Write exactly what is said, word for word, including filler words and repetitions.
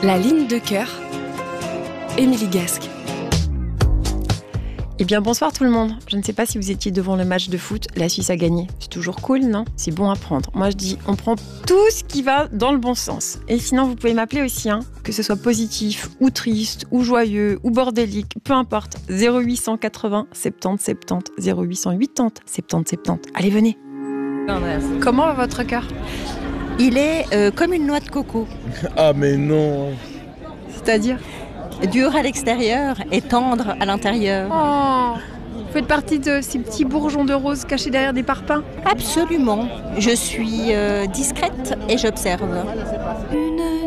La ligne de cœur, Émilie Gasque. Eh bien bonsoir tout le monde. Je ne sais pas si vous étiez devant le match de foot, la Suisse a gagné. C'est toujours cool, non? C'est bon à prendre. Moi je dis, on prend tout ce qui va dans le bon sens. Et sinon vous pouvez m'appeler aussi, hein, que ce soit positif, ou triste, ou joyeux, ou bordélique, peu importe. zéro huit cent quatre-vingts soixante-dix soixante-dix, zéro huit cent quatre-vingts soixante-dix soixante-dix. Allez, venez. Comment va votre cœur? Il est euh, comme une noix de coco. Ah mais non. C'est-à-dire? Dur à l'extérieur et tendre à l'intérieur. Oh, vous faites partie de ces petits bourgeons de rose cachés derrière des parpaings? Absolument. Je suis euh, discrète et j'observe.